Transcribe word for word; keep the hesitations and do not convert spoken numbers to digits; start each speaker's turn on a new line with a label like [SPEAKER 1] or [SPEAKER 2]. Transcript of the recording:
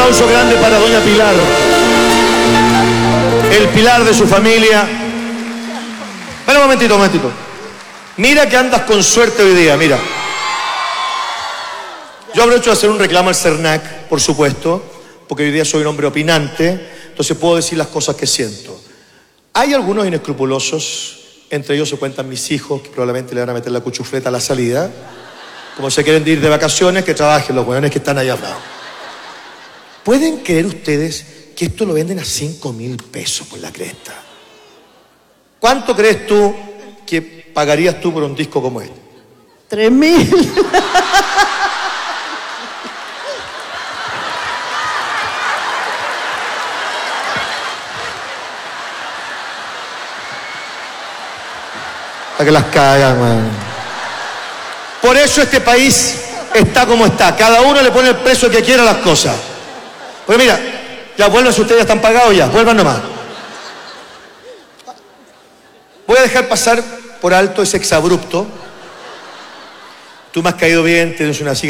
[SPEAKER 1] aplauso grande para doña Pilar, el pilar de su familia. Espera un momentito, un momentito. Mira que andas con suerte hoy día, mira. Yo aprovecho de hacer un reclamo al CERNAC, por supuesto, porque hoy día soy un hombre opinante, entonces puedo decir las cosas que siento. Hay algunos inescrupulosos, entre ellos se cuentan mis hijos, que probablemente le van a meter la cuchufleta a la salida. Como se quieren ir de vacaciones, que trabajen los hueones que están allá abajo. ¿Pueden creer ustedes que esto lo venden a cinco mil pesos por la cresta? ¿Cuánto crees tú que pagarías tú por un disco como este?
[SPEAKER 2] Tres mil.
[SPEAKER 1] Para que las cagan, man. Por eso este país está como está. Cada uno le pone el precio que quiera a las cosas. Pues mira, ya vuelvan, si ustedes ya están pagados ya, vuelvan nomás. Voy a dejar pasar por alto ese exabrupto. Tú me has caído bien, tienes una